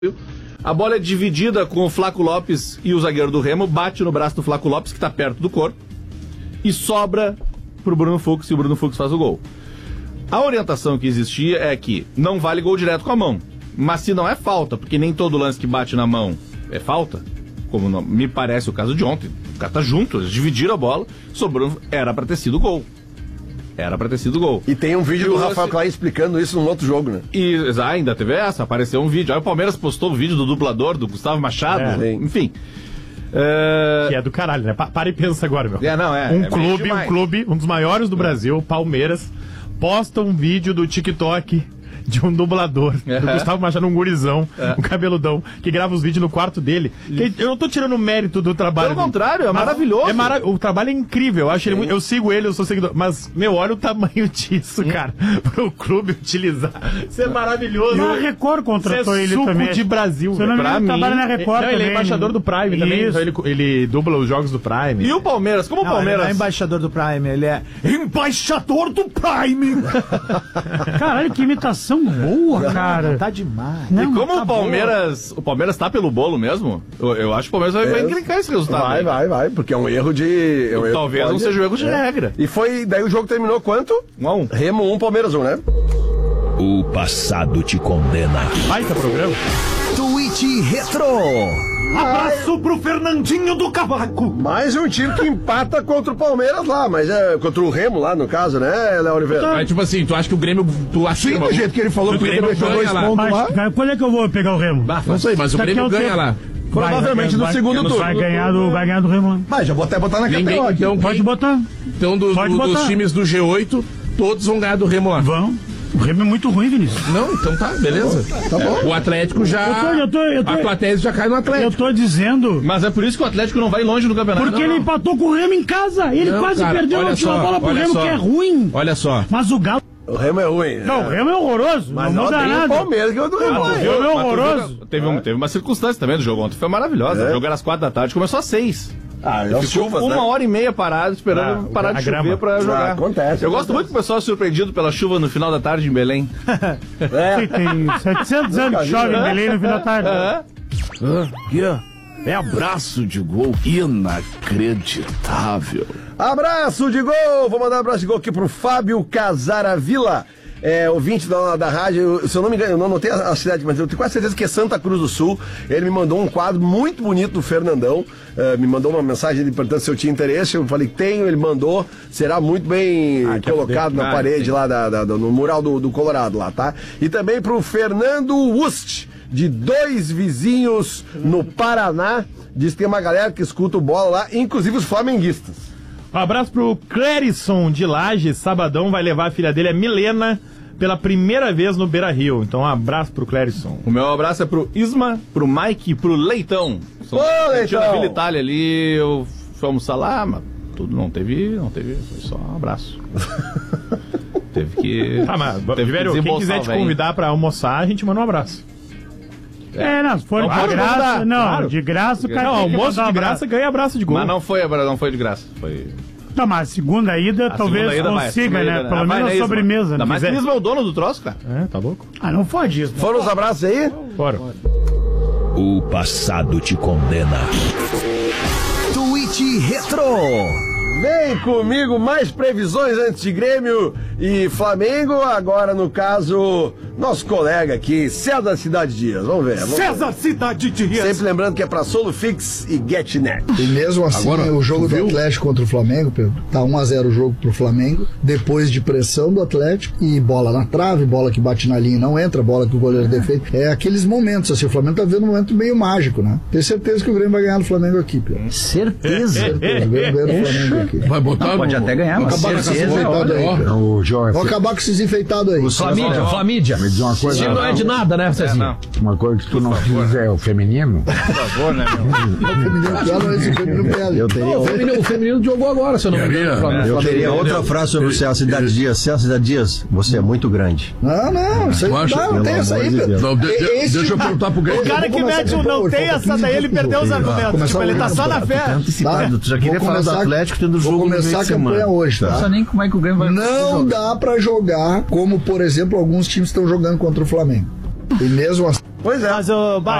A bola é dividida com o Flaco Lopes e o zagueiro do Remo, bate no braço do Flaco Lopes, que está perto do corpo, e sobra pro Bruno Fux, e o Bruno Fux faz o gol. A orientação que existia é que não vale gol direto com a mão, mas se não é falta, porque nem todo lance que bate na mão é falta, como não, me parece o caso de ontem, o cara tá junto, eles dividiram a bola, sobrou, era pra ter sido gol. Era pra ter sido gol. E tem um vídeo do Rafael Clay explicando isso num outro jogo, né? E ainda teve essa, apareceu um vídeo. Aí o Palmeiras postou o vídeo do dublador, do Gustavo Machado, enfim. Que é do caralho, né? Para e pensa agora, meu. Um clube, um dos maiores do Brasil, Palmeiras, posta um vídeo do TikTok de um dublador, do Gustavo Machado, um gurizão, um cabeludão, que grava os vídeos no quarto dele. Eu não tô tirando o mérito do trabalho. Pelo contrário, é maravilhoso. O trabalho é incrível, eu acho ele muito, eu sigo ele, eu sou seguidor, mas, meu, olha o tamanho disso, cara, pro clube utilizar. Isso é maravilhoso. Na Record contratou ele suco também. de Brasil. Você não me engano, trabalha na Record também. Ele é embaixador do Prime também, então ele dubla os jogos do Prime. E o Palmeiras, como o Palmeiras... Ele não é embaixador do Prime, ele é embaixador do Prime. Caralho, que imitação boa, cara. Tá demais. Não, e como tá o Palmeiras tá pelo bolo mesmo, eu acho que o Palmeiras vai encrencar esse resultado. Vai, porque é um erro de... Talvez não seja um erro de regra. E foi, daí o jogo terminou quanto? 1-1. Remo 1, Palmeiras 1, né? O passado te condena. Baita programa. Tweet Retro. Abraço pro Fernandinho do Cavaco. Mais um time que empata contra o Palmeiras lá, mas é contra o Remo lá, no caso, né, Léo Oliveira? Mas tipo assim, tu acha que o Grêmio... Sim, do jeito que ele falou, que o Grêmio deixou 2 pontos lá. Mas quando é que eu vou pegar o Remo? Não sei, mas o Grêmio ganha lá. Provavelmente no segundo turno. Vai ganhar do Remo. Mas já vou até botar na KTO aqui. Então, Pode botar. Então, dos times do G8, todos vão ganhar do Remo lá. Vão. O Remo é muito ruim, Vinícius. Não, então tá, beleza. Tá bom. O Atlético já... A plateia já cai no Atlético. Eu tô dizendo... Mas é por isso que o Atlético não vai longe no campeonato. Porque ele empatou com o Remo em casa. Ele quase perdeu a última bola pro Remo, que é ruim. Olha só. Mas o Galo... O Remo é ruim. Não, o Remo é horroroso. Mas não muda nada. O Palmeiras que é o do Remo. O Remo é horroroso. Teve uma circunstância também do jogo ontem. Foi maravilhosa. O jogo era às 4 da tarde, começou às 6. Ficou uma hora e meia parado, esperando parar de chover pra jogar. Acontece. Eu gosto muito que o pessoal é surpreendido pela chuva no final da tarde em Belém. Sim, tem 700 anos que chove em Belém no final da tarde. É abraço de gol inacreditável. Abraço de gol! Vou mandar um abraço de gol aqui pro Fábio Casaravila. Ouvinte da rádio, se eu não me engano, eu não anotei a cidade, mas eu tenho quase certeza que é Santa Cruz do Sul. Ele me mandou um quadro muito bonito do Fernandão, me mandou uma mensagem perguntando se eu tinha interesse. Eu falei que tenho, ele mandou, será muito bem colocado na parede lá no mural do Colorado lá, tá? E também pro Fernando Wust, de Dois Vizinhos no Paraná. Diz que tem uma galera que escuta o bola lá, inclusive os flamenguistas. Um abraço pro Clérison de Lages, sabadão, vai levar a filha dele, a Milena, pela primeira vez no Beira-Rio. Então um abraço pro Clérison. O meu abraço é pro Isma, pro Mike e pro Leitão. Leitão! Na Vila Itália ali, eu fui almoçar lá, mas tudo não teve, foi só um abraço. Teve que... Quem quiser te convidar pra almoçar, a gente manda um abraço. Não, se for de graça, claro. De graça, o cara. Não, almoço de graça ganha abraço de gol. Mas não foi de graça. Foi. Não, mas a segunda ida talvez consiga, né? Pelo menos a sobremesa. Ainda mais que o Isma é o dono do troço, cara. Tá louco. Não pode isso. Foram os abraços aí? Foram. O passado te condena. Tweet Retro. Vem comigo, mais previsões antes de Grêmio e Flamengo. Agora, no caso, nosso colega aqui, César Cidade Dias. Vamos ver. César Cidade Dias. Sempre lembrando que é pra Solufix e GetNet. E mesmo assim, agora, o jogo do Atlético contra o Flamengo, Pedro, tá 1-0 o jogo pro Flamengo, depois de pressão do Atlético e bola na trave, bola que bate na linha e não entra, bola que o goleiro defende. É aqueles momentos, assim, o Flamengo tá vendo um momento meio mágico, né? Tenho certeza que o Grêmio vai ganhar do Flamengo aqui, Pedro. Certeza. O Grêmio ganha do Flamengo aqui. Vai botar pode até ganhar, mas vou acabar com esses enfeitados aí. Famídia. Me diz uma coisa. Isso não é de nada, né, Cezinho? Uma coisa que tu não fizer o feminino. Por favor, né, meu? O feminino pela, não é esse feminino pela. O feminino jogou agora, se eu não me engano. Eu teria outra frase sobre o César Cidade Dias. César Cidade Dias, você é muito grande. Não, isso aí não tem essa aí, Pedro. Deixa eu perguntar pro Grêmio. O cara que mete um não tem essa daí, ele perdeu os argumentos. Tipo, ele tá só na fé. Tu já queria falar do Atlético tendo jogo no meio de semana. Vou começar a campanha hoje, tá? Não sei nem como é que o Grêmio vai... Não dá pra jogar como, por exemplo, alguns times estão jogando contra o Flamengo. E mesmo assim... Pois é. Mas o